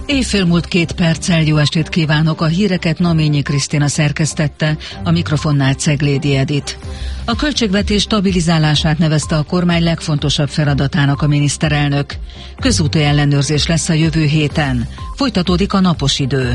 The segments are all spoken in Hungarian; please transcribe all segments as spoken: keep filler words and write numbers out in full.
Éjfél múlt két perccel, jó estét kívánok, a híreket Naményi Krisztina szerkesztette, a mikrofonnál Ceglédi Edit. A költségvetés stabilizálását nevezte a kormány legfontosabb feladatának a miniszterelnök. Közúti ellenőrzés lesz a jövő héten. Folytatódik a napos idő.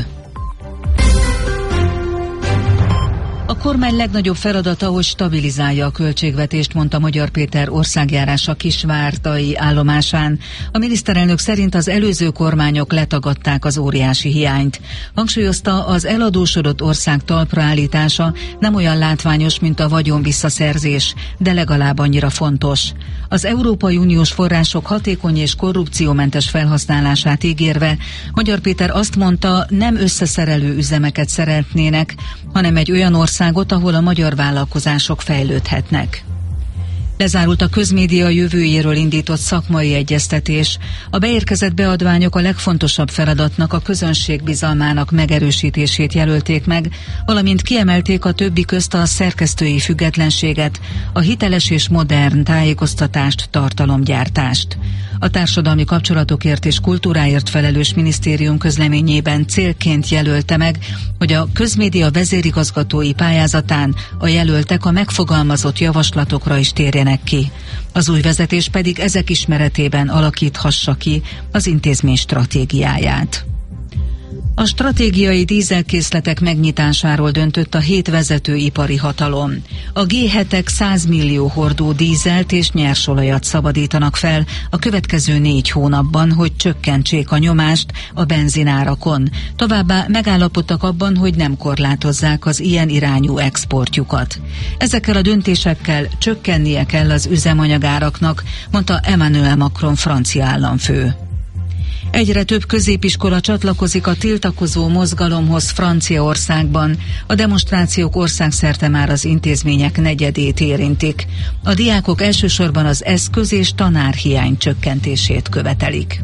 A kormány legnagyobb feladata, hogy stabilizálja a költségvetést, mondta Magyar Péter országjárása Kisvártai állomásán. A miniszterelnök szerint az előző kormányok letagadták az óriási hiányt. Hangsúlyozta, az eladósodott ország talpra állítása nem olyan látványos, mint a vagyon visszaszerzés, de legalább annyira fontos. Az Európai Uniós források hatékony és korrupciómentes felhasználását ígérve, Magyar Péter azt mondta, nem összeszerelő üzemeket szeretnének, hanem egy olyan országot, ahol a magyar vállalkozások fejlődhetnek. Lezárult a közmédia jövőjéről indított szakmai egyeztetés. A beérkezett beadványok a legfontosabb feladatnak, a közönség bizalmának megerősítését jelölték meg, valamint kiemelték a többi közt a szerkesztői függetlenséget, a hiteles és modern tájékoztatást, tartalomgyártást. A társadalmi kapcsolatokért és kultúráért felelős minisztérium közleményében célként jelölte meg, hogy a közmédia vezérigazgatói pályázatán a jelöltek a megfogalmazott javaslatokra is térjenek ki. Az új vezetés pedig ezek ismeretében alakíthassa ki az intézmény stratégiáját. A stratégiai dízelkészletek megnyitásáról döntött a hét vezető ipari hatalom. A gé hetek száz millió hordó dízelt és nyersolajat szabadítanak fel a következő négy hónapban, hogy csökkentsék a nyomást a benzinárakon. Továbbá megállapodtak abban, hogy nem korlátozzák az ilyen irányú exportjukat. Ezekkel a döntésekkel csökkennie kell az üzemanyagáraknak, mondta Emmanuel Macron francia államfő. Egyre több középiskola csatlakozik a tiltakozó mozgalomhoz Franciaországban. A demonstrációk országszerte már az intézmények negyedét érintik. A diákok elsősorban az eszköz- és tanárhiány csökkentését követelik.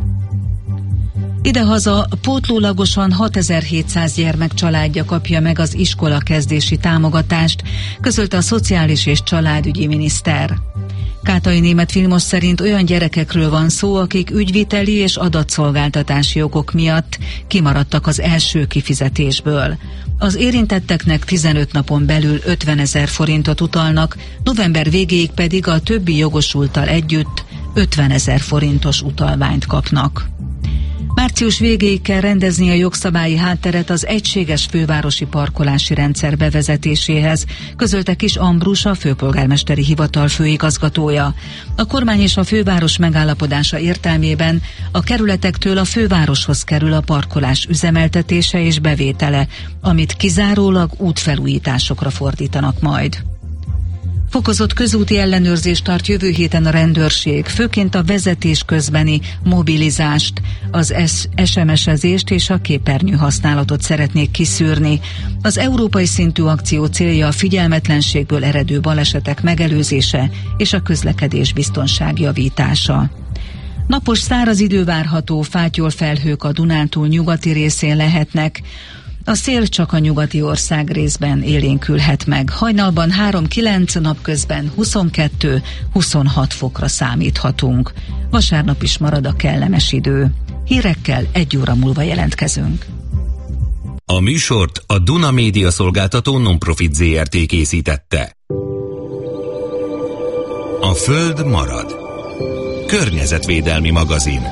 Idehaza pótlólagosan hatezer-hétszáz gyermek családja kapja meg az iskola kezdési támogatást, közölte a Szociális és Családügyi miniszter. Kátai Németh Vilmos szerint olyan gyerekekről van szó, akik ügyviteli és adatszolgáltatási okok miatt kimaradtak az első kifizetésből. Az érintetteknek tizenöt napon belül ötvenezer forintot utalnak, november végéig pedig a többi jogosulttal együtt ötvenezer forintos utalványt kapnak. Március végéig kell rendezni a jogszabályi hátteret az egységes fővárosi parkolási rendszer bevezetéséhez, közölte Kis Ambrus, a főpolgármesteri hivatal főigazgatója. A kormány és a főváros megállapodása értelmében a kerületektől a fővároshoz kerül a parkolás üzemeltetése és bevétele, amit kizárólag útfelújításokra fordítanak majd. Fokozott közúti ellenőrzést tart jövő héten a rendőrség, főként a vezetés közbeni mobilizást, az es em es-ezést és a képernyő használatot szeretnék kiszűrni. Az európai szintű akció célja a figyelmetlenségből eredő balesetek megelőzése és a közlekedés biztonság javítása. Napos száraz idő várható, fátyol felhők a Dunántúl nyugati részén lehetnek. A szél csak a nyugati ország részben élénkülhet meg. Hajnalban három-kilenc, napközben huszonkettő-huszonhat fokra számíthatunk. Vasárnap is marad a kellemes idő. Hírekkel egy óra múlva jelentkezünk. A műsort a Duna Média Szolgáltató Non-Profit zé er té készítette. A Föld marad. Környezetvédelmi magazin.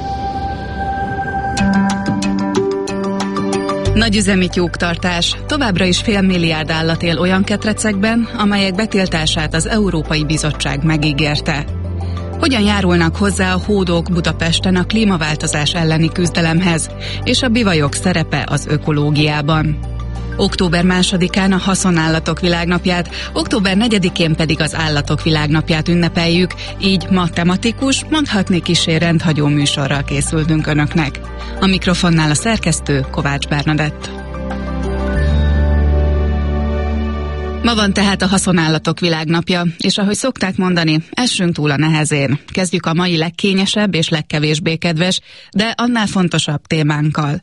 Nagyüzemi tyúktartás. Továbbra is fél milliárd állat él olyan ketrecekben, amelyek betiltását az Európai Bizottság megígérte. Hogyan járulnak hozzá a hódok Budapesten a klímaváltozás elleni küzdelemhez, és a bivajok szerepe az ökológiában? Október másodikán a Haszonállatok Világnapját, október negyedikén pedig az Állatok Világnapját ünnepeljük, így ma tematikus, mondhatni kissé rendhagyó műsorral készültünk Önöknek. A mikrofonnál a szerkesztő Kovács Bernadett. Ma van tehát a Haszonállatok Világnapja, és ahogy szokták mondani, essünk túl a nehezén. Kezdjük a mai legkényesebb és legkevésbé kedves, de annál fontosabb témánkkal.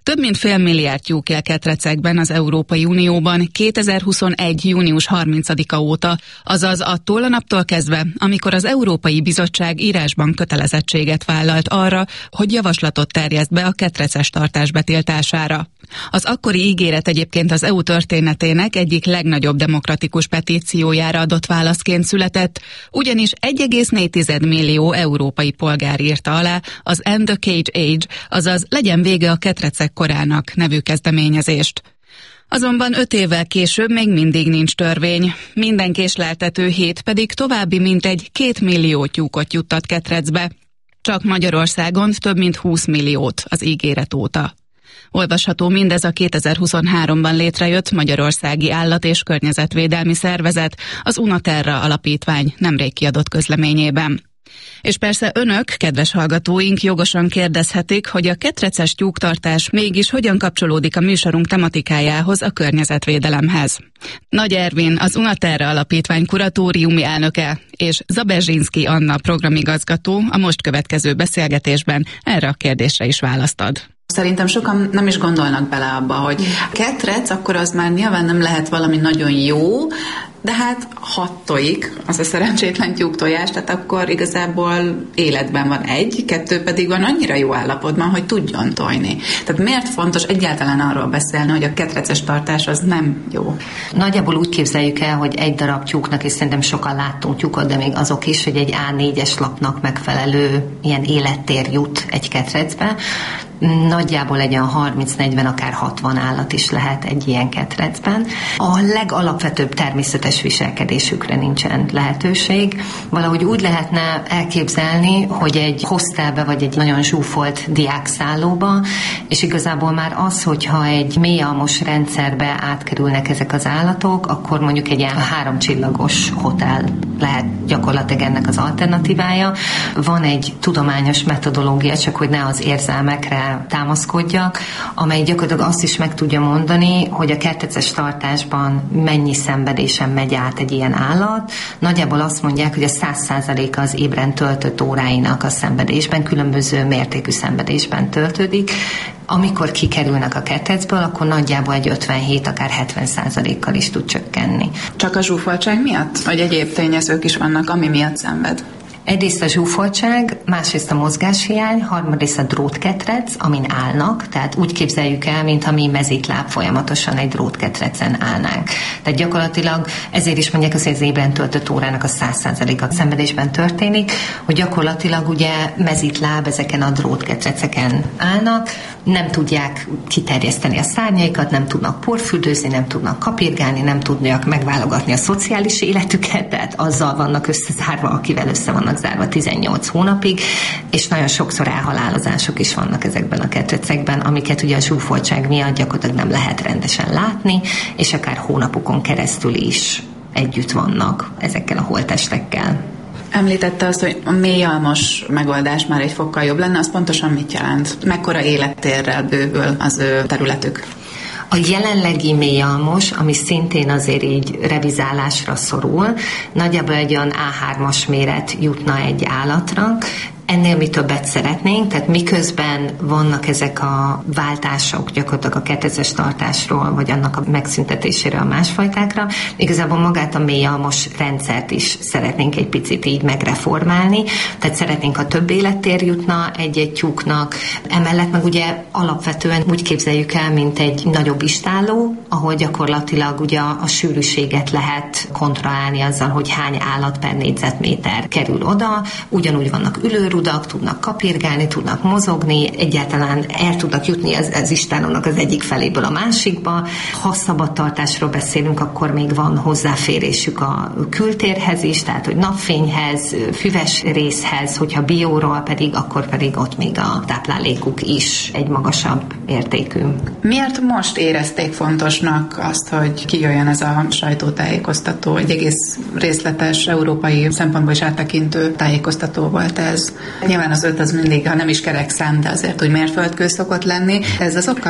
Több mint fél milliárd tyúk él ketrecekben az Európai Unióban kétezer-huszonegy. június harmincadika óta, azaz attól a naptól kezdve, amikor az Európai Bizottság írásban kötelezettséget vállalt arra, hogy javaslatot terjeszt be a ketreces tartás betiltására. Az akkori ígéret egyébként az é u történetének egyik legnagyobb demokratikus petíciójára adott válaszként született, ugyanis egy egész négy millió európai polgár írta alá az End the Cage Age, azaz Legyen vége a ketrecek korának nevű kezdeményezést. Azonban öt évvel később még mindig nincs törvény, minden késleltető hét pedig további mintegy két millió tyúkot juttat ketrecbe. Csak Magyarországon több mint húsz milliót az ígéret óta. Olvasható mindez a kétezer-huszonháromban létrejött Magyarországi Állat- és Környezetvédelmi Szervezet, az Unaterra alapítvány nemrég kiadott közleményében. És persze önök, kedves hallgatóink, jogosan kérdezhetik, hogy a ketreces tyúktartás mégis hogyan kapcsolódik a műsorunk tematikájához, a környezetvédelemhez. Nagy Ervin, az Unaterra alapítvány kuratóriumi elnöke, és Zabezsinszky Anna programigazgató a most következő beszélgetésben erre a kérdésre is választ ad. Szerintem sokan nem is gondolnak bele abba, hogy ketrec, akkor az már nyilván nem lehet valami nagyon jó, de hát hat tojik, az a szerencsétlen tyúk tojás, tehát akkor igazából életben van egy, kettő pedig van annyira jó állapotban, hogy tudjon tojni. Tehát miért fontos egyáltalán arról beszélni, hogy a ketreces tartás az nem jó? Nagyjából úgy képzeljük el, hogy egy darab tyúknak, és szerintem sokan láttunk tyúkot, de még azok is, hogy egy á négyes lapnak megfelelő ilyen élettér jut egy ketrecbe. Nagyjából egy olyan harminc-negyven, akár hatvan állat is lehet egy ilyen ketrecben. A legalapvetőbb természetes viselkedésükre nincsen lehetőség. Valahogy úgy lehetne elképzelni, hogy egy hostelbe vagy egy nagyon zsúfolt diákszállóba, és igazából már az, hogyha egy mélyalmos rendszerbe átkerülnek ezek az állatok, akkor mondjuk egy ilyen háromcsillagos hotel lehet gyakorlatilag ennek az alternatívája. Van egy tudományos metodológia, csak hogy ne az érzelmekre támaszkodjak, amely gyakorlatilag azt is meg tudja mondani, hogy a ketreces tartásban mennyi szenvedésen megy át egy ilyen állat. Nagyjából azt mondják, hogy a száz százaléka az ébren töltött óráinak a szenvedésben, különböző mértékű szenvedésben töltődik. Amikor kikerülnek a ketrecből, akkor nagyjából egy ötvenhét, akár hetven százalékkal is tud csökkenni. Csak a zsúfoltság miatt? Vagy egyéb tényezők is vannak, ami miatt szenved? Egyrészt a zsúfoltság, másrészt a mozgáshiány, harmadrészt a drótketrec, amin állnak, tehát úgy képzeljük el, mintha mi mezitláb folyamatosan egy drótketrecen állnánk. Tehát gyakorlatilag ezért is mondják, hogy az ébren töltött órának a száz százaléka szenvedésben történik, hogy gyakorlatilag ugye mezitláb ezeken a drótketreceken állnak, nem tudják kiterjeszteni a szárnyaikat, nem tudnak porfürdőzni, nem tudnak kapirgálni, nem tudnak megválogatni a szociális életüket, tehát azzal vannak összezárva, akivel össze vannak zárva tizennyolc hónapig, és nagyon sokszor elhalálozások is vannak ezekben a ketrecekben, amiket ugye a zsúfoltság miatt gyakorlatilag nem lehet rendesen látni, és akár hónapokon keresztül is együtt vannak ezekkel a holttestekkel. Említette azt, hogy a mélyalmos megoldás már egy fokkal jobb lenne, az pontosan mit jelent? Mekkora élettérrel bővül az ő területük? A jelenlegi mélyalmos, ami szintén azért így revizálásra szorul, nagyjából egy olyan á hármas méret jutna egy állatra. Ennél mi többet szeretnénk, tehát miközben vannak ezek a váltások gyakorlatilag a ketreces tartásról, vagy annak a megszüntetésére a másfajtákra, igazából magát a mélyalmos rendszert is szeretnénk egy picit így megreformálni, tehát szeretnénk, ha több élettér jutna egy-egy tyúknak, emellett meg ugye alapvetően úgy képzeljük el, mint egy nagyobb istálló, ahol gyakorlatilag ugye a, a sűrűséget lehet kontrollálni azzal, hogy hány állat per négyzetméter kerül oda, ugyanúgy vannak ülőrudak, tudnak kapirgálni, tudnak mozogni, egyáltalán el tudnak jutni az, az istállónak az egyik feléből a másikba. Ha szabadtartásról beszélünk, akkor még van hozzáférésük a kültérhez is, tehát hogy napfényhez, füves részhez, hogyha bióról pedig, akkor pedig ott még a táplálékuk is egy magasabb értékű. Miért most érezték fontosnak azt, hogy kijöjjön ez a sajtótájékoztató, egy egész részletes európai szempontból is áttekintő tájékoztató volt ez? Nyilván az öt az mindig, ha nem is kerek szám, de azért úgy mérföldkő szokott lenni. Ez az oka?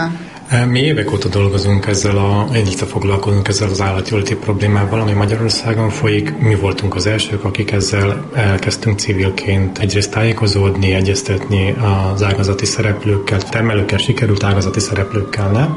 Mi évek óta dolgozunk ezzel, a, illetve foglalkozunk ezzel az állatjóléti problémával, ami Magyarországon folyik. Mi voltunk az elsők, akik ezzel elkezdtünk civilként egyrészt tájékozódni, egyeztetni az ágazati szereplőkkel, termelőkkel sikerült, ágazati szereplőkkel nem.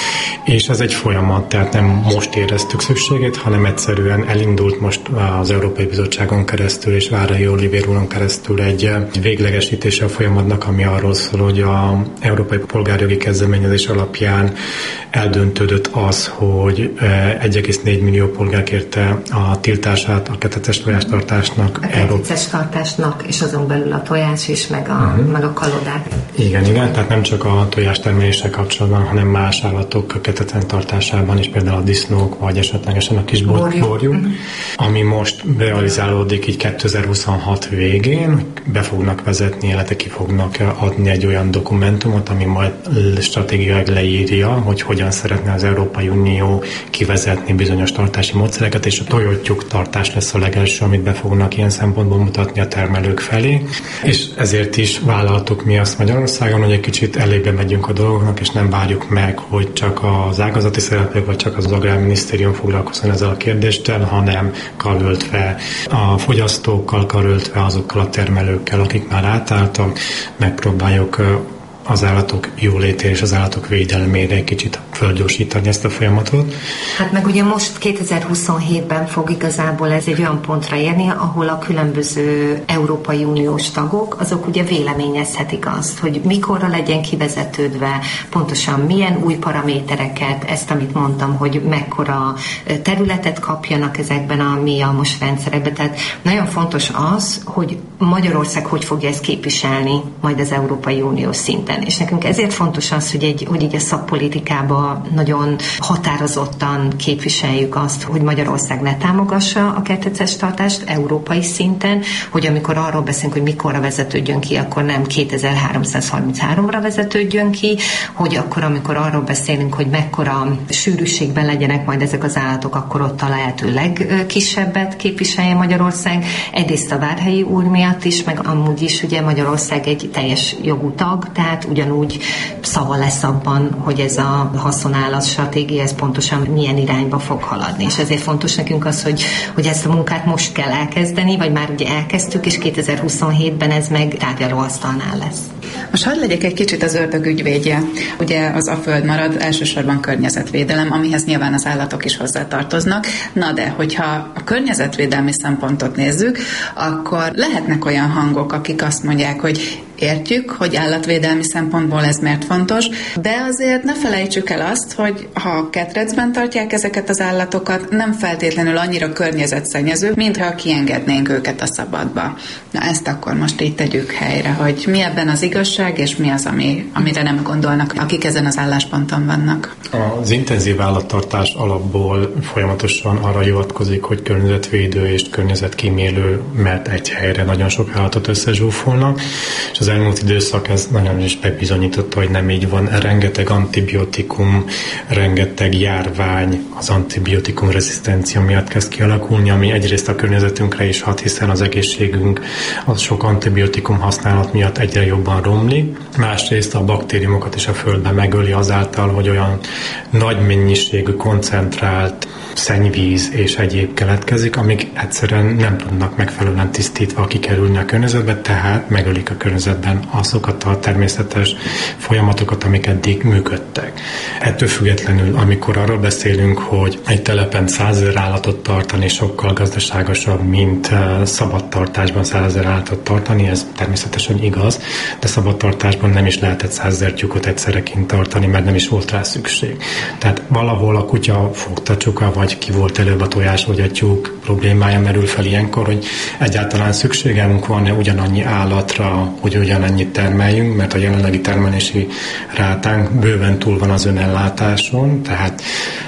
És ez egy folyamat, tehát nem most éreztük szükségét, hanem egyszerűen elindult most az Európai Bizottságon keresztül és Várhelyi Olivér úron keresztül egy véglegesítése a folyamatnak, ami arról szól, hogy az Európai Polgárjogi Kezdeményezés alapján eldöntődött az, hogy egy egész négy millió polgár kérte a tiltását a ketreces tojástartásnak. A ketreces tartásnak, és azon belül a tojás is, meg a, uh-huh. meg a kalodák. Igen, igen, tehát nem csak a tojástermeléssel kapcsolatban, hanem más állatok ketrecen tartásában is, például a disznók, vagy esetlegesen a kis borjú, borjú uh-huh. ami most realizálódik így kétezer-huszonhat végén, be fognak vezetni, illetve ki fognak adni egy olyan dokumentumot, ami majd stratégiailag leírja, hogy hogyan szeretne az Európai Unió kivezetni bizonyos tartási módszereket, és a tojótyúk tartás lesz a legelső, amit be fognak ilyen szempontból mutatni a termelők felé. És ezért is vállaltuk mi azt Magyarországon, hogy egy kicsit elébe megyünk a dolgoknak, és nem várjuk meg, hogy csak az ágazati szereplők, vagy csak az Agrárminisztérium foglalkozzon ezzel a kérdéssel, hanem karöltve a fogyasztókkal, karöltve azokkal a termelőkkel, akik már átálltak, megpróbáljuk az állatok jólétére és az állatok védelmére egy kicsit fölgyorsítani ezt a folyamatot. Hát meg ugye most kétezer-huszonhétben fog igazából ez egy olyan pontra érni, ahol a különböző Európai Uniós tagok, azok ugye véleményezhetik azt, hogy mikorra legyen kivezetődve, pontosan milyen új paramétereket, ezt amit mondtam, hogy mekkora területet kapjanak ezekben a mi a most rendszerekben. Tehát nagyon fontos az, hogy Magyarország hogy fogja ezt képviselni majd az Európai Unió szinten. És nekünk ezért fontos az, hogy, egy, hogy így a szakpolitikában nagyon határozottan képviseljük azt, hogy Magyarország ne támogassa a ketreces tartást európai szinten, hogy amikor arról beszélünk, hogy mikorra vezetődjön ki, akkor nem kétezer-háromszázharminchárom-ra vezetődjön ki, hogy akkor, amikor arról beszélünk, hogy mekkora sűrűségben legyenek majd ezek az állatok, akkor ott a lehető legkisebbet képviselje Magyarország. Egyrészt a Várhelyi úr miatt is, meg amúgy is ugye Magyarország egy teljes jogú tag, tehát ugyanúgy szava lesz abban, hogy ez a haszonállat stratégia, ez pontosan milyen irányba fog haladni. És ezért fontos nekünk az, hogy, hogy ezt a munkát most kell elkezdeni, vagy már ugye elkezdtük, és kétezer-huszonhétben ez meg tárgyalóasztalnál lesz. Most hadd legyek egy kicsit az ördög ügyvédje. Ugye az a föld marad, elsősorban környezetvédelem, amihez nyilván az állatok is hozzátartoznak. Na de, hogyha a környezetvédelmi szempontot nézzük, akkor lehetnek olyan hangok, akik azt mondják, hogy értjük, hogy állatvédelmi szempontból ez miért fontos, de azért ne felejtsük el azt, hogy ha ketrecben tartják ezeket az állatokat, nem feltétlenül annyira környezetszennyező, mintha kiengednénk őket a szabadba. Na ezt akkor most így tegyük helyre, hogy mi ebben az igazság, és mi az, ami, amire nem gondolnak, akik ezen az állásponton vannak. Az intenzív állattartás alapból folyamatosan arra hivatkozik, hogy környezetvédő és környezetkímélő, mert egy helyre nagyon sok állatot összezsúfolnak, és az elmúlt időszak ez nagyon is bebizonyította, hogy nem így van. Rengeteg antibiotikum, rengeteg járvány az antibiotikum rezisztencia miatt kezd kialakulni, ami egyrészt a környezetünkre is hat, hiszen az egészségünk az sok antibiotikum használat miatt egyre jobban romlik. Másrészt a baktériumokat is a földben megöli azáltal, hogy olyan nagy mennyiségű koncentrált szennyvíz és egyéb keletkezik, amik egyszerűen nem tudnak megfelelően tisztítva kikerülni a környezetbe, tehát megölik a környezetben azokat a természetes folyamatokat, amik eddig működtek. Ettől függetlenül, amikor arról beszélünk, hogy egy telepen százezer állatot tartani sokkal gazdaságosabb, mint szabadtartásban százezer állatot tartani, ez természetesen igaz, de szabadtartásban nem is lehetett százezer tyúkot egyszerre kint tartani, mert nem is volt rá szükség. Tehát valahol a kutya fogta csuka, vagy ki volt előbb a tojás, vagy a tyúk problémája merül fel ilyenkor, hogy egyáltalán szükségünk van-e ugyanannyi állatra, hogy ugyanannyit termeljünk, mert a jelenlegi termelési rátánk bőven túl van az önellátáson, tehát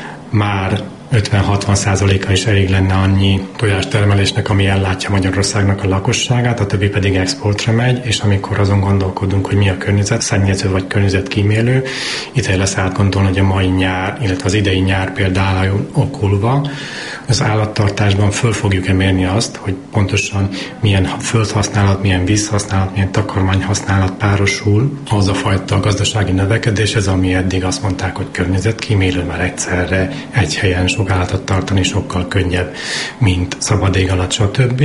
már ötven-hatvan százaléka is elég lenne annyi tojástermelésnek, ami ellátja Magyarországnak a lakosságát, a többi pedig exportra megy, és amikor azon gondolkodunk, hogy mi a környezet, szennyező vagy környezetkímélő, itt lesz átgondolni, hogy a mai nyár, illetve az idei nyár például okulva, az állattartásban föl fogjuk mérni azt, hogy pontosan milyen földhasználat, milyen vízhasználat, milyen takarmányhasználat párosul az a fajta gazdasági növekedéshez, ami eddig azt mondták, hogy környezetkímélő, mert egyszerre egy helyen sok állatot tartani sokkal könnyebb, mint szabad ég alatt, stb.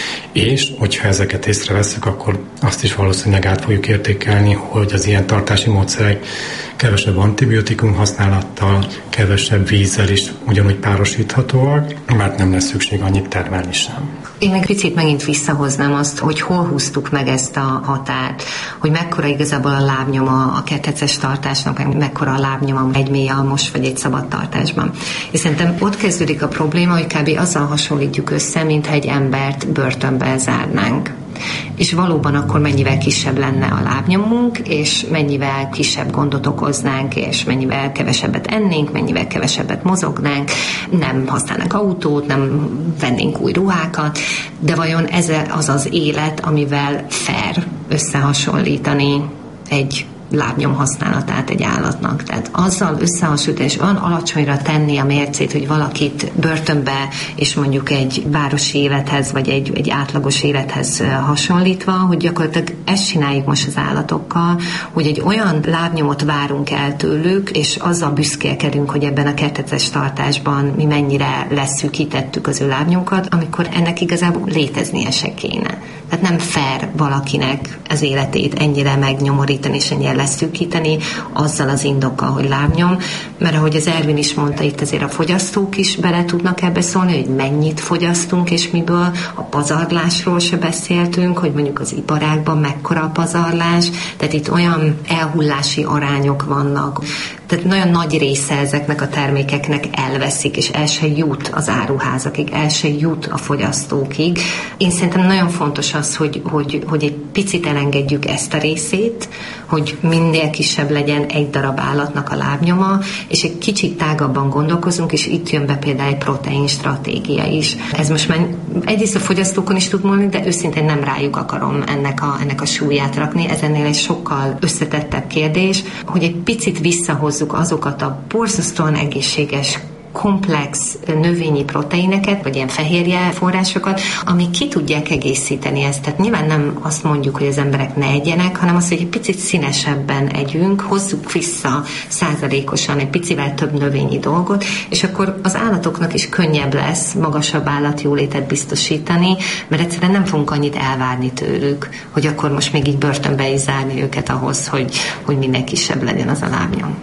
És hogyha ezeket észreveszünk, akkor azt is valószínűleg át fogjuk értékelni, hogy az ilyen tartási módszerek kevesebb antibiotikum használattal, kevesebb vízzel is ugyanúgy párosíthatóak, mert nem lesz szükség annyit termelni sem. Én egy picit megint visszahoznám azt, hogy hol húztuk meg ezt a határt, hogy mekkora igazából a lábnyoma a ketreces tartásnak, meg mekkora a lábnyoma egy mély almos vagy egy szabad tartásban. És szerintem ott kezdődik a probléma, hogy kb. Azzal hasonlítjuk össze, mintha egy embert börtönbe zárnánk. És valóban akkor mennyivel kisebb lenne a lábnyomunk, és mennyivel kisebb gondot okoznánk, és mennyivel kevesebbet ennénk, mennyivel kevesebbet mozognánk, nem használnánk autót, nem vennénk új ruhákat, de vajon ez az az élet, amivel fair összehasonlítani egy lábnyom használatát egy állatnak. Tehát azzal összehasonlítani, és olyan alacsonyra tenni a mércét, hogy valakit börtönbe, és mondjuk egy városi élethez, vagy egy, egy átlagos élethez hasonlítva, hogy gyakorlatilag ezt csináljuk most az állatokkal, hogy egy olyan lábnyomot várunk el tőlük, és azzal büszkélkedünk, hogy ebben a ketreces tartásban mi mennyire leszűkítettük az ő lábnyunkat, amikor ennek igazából léteznie se kéne. Tehát nem fair valakinek az életét ennyire megnyomorítani és ennyire leszűkíteni azzal az indokkal, hogy lábnyom, mert ahogy az Ervin is mondta, itt azért a fogyasztók is bele tudnak ebbe szólni, hogy mennyit fogyasztunk és miből, a pazarlásról se beszéltünk, hogy mondjuk az iparágban mekkora a pazarlás, tehát itt olyan elhullási arányok vannak, tehát nagyon nagy része ezeknek a termékeknek elveszik, és el se jut az áruházakig, el se jut a fogyasztókig. Én szerintem nagyon fontos az, hogy, hogy, hogy egy picit elengedjük ezt a részét, hogy minél kisebb legyen egy darab állatnak a lábnyoma, és egy kicsit tágabban gondolkozunk, és itt jön be például egy protein stratégia is. Ez most már egyrészt a fogyasztókon is tud múlni, de őszintén nem rájuk akarom ennek a, ennek a súlyát rakni. Ez ennél egy sokkal összetettebb kérdés, hogy egy picit visszahozzuk azokat a borzasztóan egészséges komplex növényi proteineket, vagy ilyen fehérje forrásokat, amik ki tudják egészíteni ezt. Tehát nyilván nem azt mondjuk, hogy az emberek ne egyenek, hanem azt, hogy egy picit színesebben együnk, hozzuk vissza százalékosan egy picivel több növényi dolgot, és akkor az állatoknak is könnyebb lesz magasabb állatjólétet biztosítani, mert egyszerűen nem fogunk annyit elvárni tőlük, hogy akkor most még így börtönbe is zárni őket ahhoz, hogy, hogy minél kisebb legyen az a lábnyom.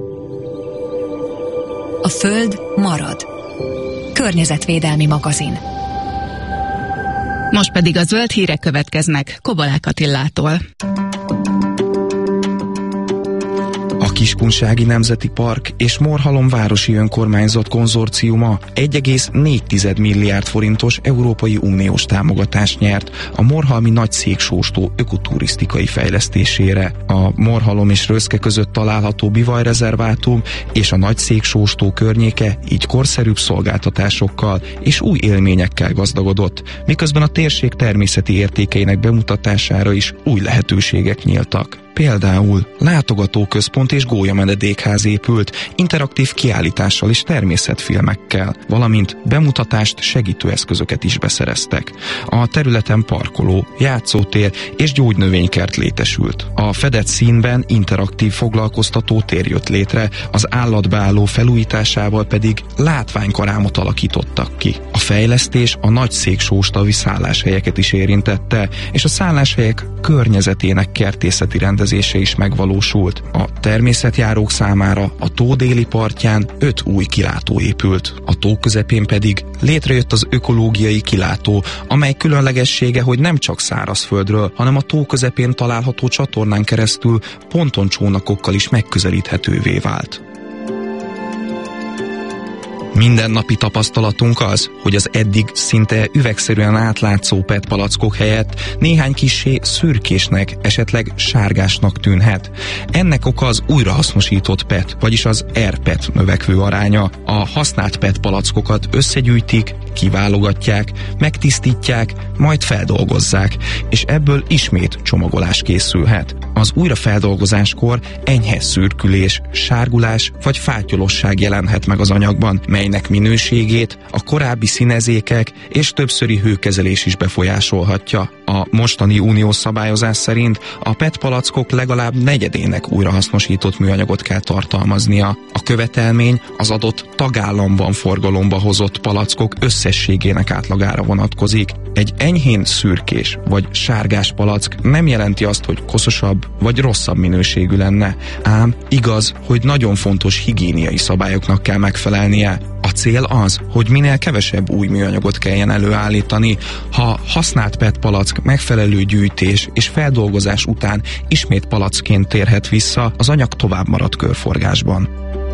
A Föld marad. Környezetvédelmi magazin. Most pedig a zöld hírek következnek Kobolák Attilától. A Kiskunsági Nemzeti Park és Morhalom Városi Önkormányzat konzorciuma egy egész négy milliárd forintos Európai Uniós támogatást nyert a morhalmi Nagyszéksóstó ökoturisztikai fejlesztésére. A Morhalom és Röszke között található bivajrezervátum és a Nagyszéksóstó környéke így korszerűbb szolgáltatásokkal és új élményekkel gazdagodott, miközben a térség természeti értékeinek bemutatására is új lehetőségek nyíltak. Például látogatóközpont és gólyamenedékház épült, interaktív kiállítással és természetfilmekkel, valamint bemutatást segítő eszközöket is beszereztek. A területen parkoló, játszótér és gyógynövénykert létesült. A fedett színben interaktív foglalkoztató tér jött létre, az állatbeálló felújításával pedig látványkarámot alakítottak ki. A fejlesztés a Nagyszéksóstavi szálláshelyeket is érintette, és a szálláshelyek környezetének kertészeti rendezése is megvalósult. A természetjárók számára a tó déli partján öt új kilátó épült. A tó közepén pedig létrejött az ökológiai kilátó, amely különlegessége, hogy nem csak szárazföldről, hanem a tó közepén található csatornán keresztül pontoncsónakokkal is megközelíthetővé vált. Mindennapi tapasztalatunk az, hogy az eddig szinte üvegszerűen átlátszó pé é té palackok helyett néhány kissé szürkésnek, esetleg sárgásnak tűnhet. Ennek oka az újrahasznosított pé é té, vagyis az er pé é té növekvő aránya. A használt pé é té palackokat összegyűjtik, kiválogatják, megtisztítják, majd feldolgozzák, és ebből ismét csomagolás készülhet. Az újrafeldolgozáskor enyhe szürkülés, sárgulás vagy fátyolosság jelenhet meg az anyagban, melynek minőségét a korábbi színezékek és többszöri hőkezelés is befolyásolhatja. A mostani uniós szabályozás szerint a pé é té palackok legalább negyedének újrahasznosított műanyagot kell tartalmaznia. A követelmény az adott tagállamban forgalomba hozott palackok összességének átlagára vonatkozik. Egy enyhén szürkés vagy sárgás palack nem jelenti azt, hogy koszosabb vagy rosszabb minőségű lenne, ám igaz, hogy nagyon fontos higiéniai szabályoknak kell megfelelnie. A cél az, hogy minél kevesebb új műanyagot kelljen előállítani. Ha használt pé é té palack megfelelő gyűjtés és feldolgozás után ismét palackként térhet vissza, az anyag tovább marad körforgásban.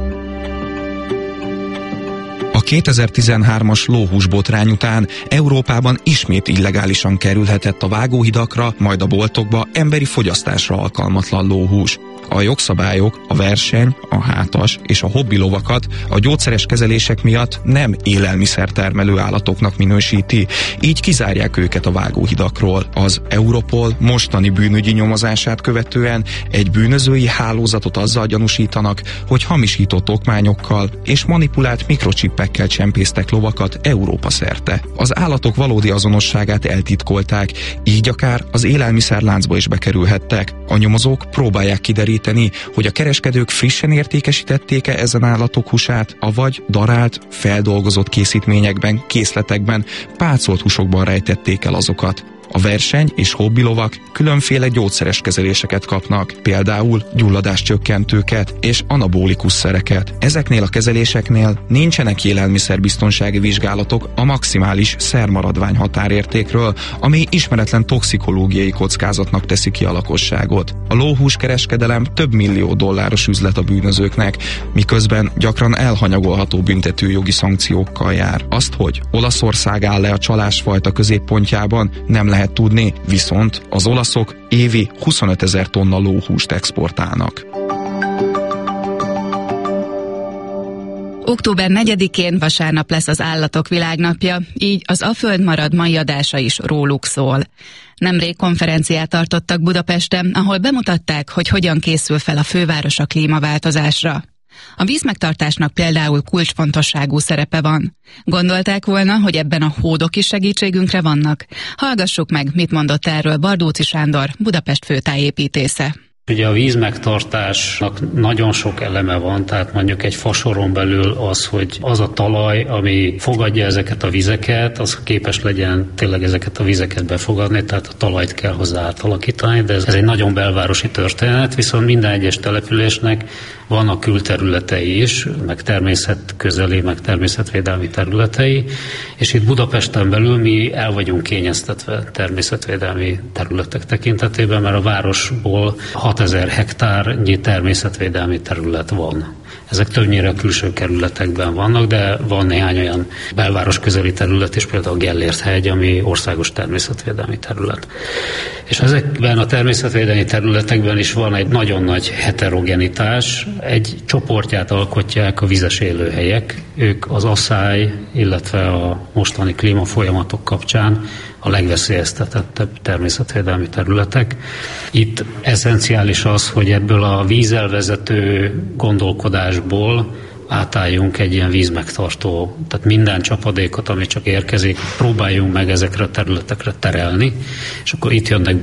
A kétezer-tizenhármas lóhús botrány után Európában ismét illegálisan kerülhetett a vágóhidakra, majd a boltokba emberi fogyasztásra alkalmatlan lóhús. A jogszabályok a verseny, a hátas és a hobbi lovakat a gyógyszeres kezelések miatt nem élelmiszertermelő állatoknak minősíti, így kizárják őket a vágóhidakról. Az Europol mostani bűnügyi nyomozását követően egy bűnözői hálózatot azzal gyanúsítanak, hogy hamisított okmányokkal és manipulált mikrochippekkel csempésztek lovakat Európa szerte. Az állatok valódi azonosságát eltitkolták, így akár az élelmiszerláncba is bekerülhettek. A nyomozók próbálják kideríteni, hogy a kereskedők frissen értékesítették-e ezen állatok húsát, avagy darált, feldolgozott készítményekben, készletekben, pácolt húsokban rejtették el azokat. A verseny és hobbilovak különféle gyógyszeres kezeléseket kapnak, például gyulladáscsökkentőket és anabolikus szereket. Ezeknél a kezeléseknél nincsenek élelmiszerbiztonsági vizsgálatok a maximális szermaradvány határértékről, ami ismeretlen toxikológiai kockázatnak teszi ki a lakosságot. A lóhúskereskedelem több millió dolláros üzlet a bűnözőknek, miközben gyakran elhanyagolható büntetőjogi szankciókkal jár. Azt, hogy Olaszország áll le a csalásfajta középpontjában, nem lehet tudni, viszont az olaszok évi huszonötezer tonna lóhúst exportálnak. Október negyedikén vasárnap lesz az Állatok Világnapja, így az A Föld marad mai adása is róluk szól. Nemrég konferenciát tartottak Budapesten, ahol bemutatták, hogy hogyan készül fel a főváros a klímaváltozásra. A vízmegtartásnak például kulcsfontosságú szerepe van. Gondolták volna, hogy ebben a hódok is segítségünkre vannak? Hallgassuk meg, mit mondott erről Bardóczy Sándor, Budapest főtájépítésze. Ugye a vízmegtartásnak nagyon sok eleme van, tehát mondjuk egy fasoron belül az, hogy az a talaj, ami fogadja ezeket a vizeket, az képes legyen tényleg ezeket a vizeket befogadni, tehát a talajt kell hozzá átalakítani, de ez, ez egy nagyon belvárosi történet, viszont minden egyes településnek vannak külterületei is, meg természetközeli, meg természetvédelmi területei, és itt Budapesten belül mi el vagyunk kényeztetve természetvédelmi területek tekintetében, mert a városból hatezer hektárnyi természetvédelmi terület van. Ezek többnyire a külső kerületekben vannak, de van néhány olyan belváros közeli terület is, például a Gellért-hegy, ami országos természetvédelmi terület. És ezekben a természetvédelmi területekben is van egy nagyon nagy heterogenitás, egy csoportját alkotják a vizes élőhelyek. Ők az asszály, illetve a mostani klímafolyamatok kapcsán a legveszélyeztetettebb természetvédelmi területek. Itt eszenciális az, hogy ebből a vízelvezető gondolkodásból átálljunk egy ilyen vízmegtartó, tehát minden csapadékot, ami csak érkezik, próbáljunk meg ezekre a területekre terelni, és akkor itt jönnek